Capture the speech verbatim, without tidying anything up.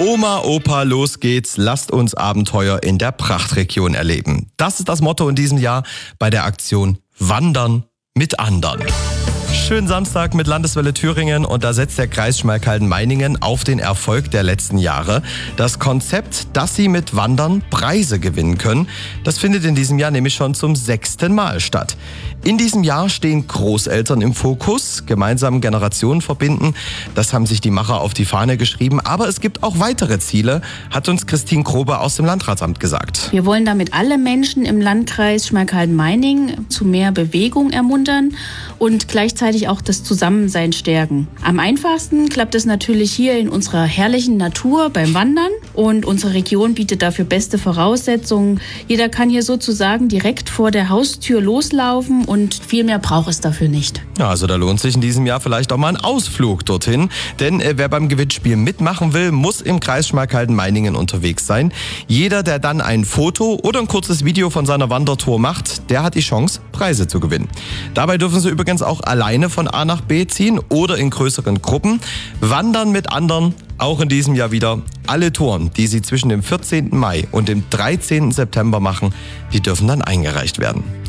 Oma, Opa, los geht's, lasst uns Abenteuer in der Prachtregion erleben. Das ist das Motto in diesem Jahr bei der Aktion Wandern mit anderen. Schönen Samstag mit Landeswelle Thüringen und da setzt der Kreis Schmalkalden-Meiningen auf den Erfolg der letzten Jahre. Das Konzept, dass sie mit Wandern Preise gewinnen können, das findet in diesem Jahr nämlich schon zum sechsten Mal statt. In diesem Jahr stehen Großeltern im Fokus, gemeinsam Generationen verbinden. Das haben sich die Macher auf die Fahne geschrieben. Aber es gibt auch weitere Ziele, hat uns Christine Grobe aus dem Landratsamt gesagt. Wir wollen damit alle Menschen im Landkreis Schmalkalden-Meiningen zu mehr Bewegung ermuntern und gleichzeitig auch das Zusammensein stärken. Am einfachsten klappt es natürlich hier in unserer herrlichen Natur beim Wandern und unsere Region bietet dafür beste Voraussetzungen. Jeder kann hier sozusagen direkt vor der Haustür loslaufen und viel mehr braucht es dafür nicht. Ja, also da lohnt sich in diesem Jahr vielleicht auch mal ein Ausflug dorthin, denn äh, wer beim Gewinnspiel mitmachen will, muss im Kreis Schmalkalden-Meiningen unterwegs sein. Jeder, der dann ein Foto oder ein kurzes Video von seiner Wandertour macht, der hat die Chance, Preise zu gewinnen. Dabei dürfen Sie übrigens auch alleine von A nach B ziehen oder in größeren Gruppen. Wandern mit anderen, auch in diesem Jahr wieder. Alle Touren, die Sie zwischen dem vierzehnten Mai und dem dreizehnten September machen, die dürfen dann eingereicht werden.